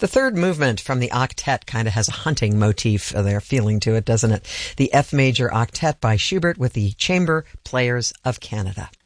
The third movement from the octet kind of has a hunting motif there feeling to it, doesn't it? The F major octet by Schubert with the Chamber Players of Canada.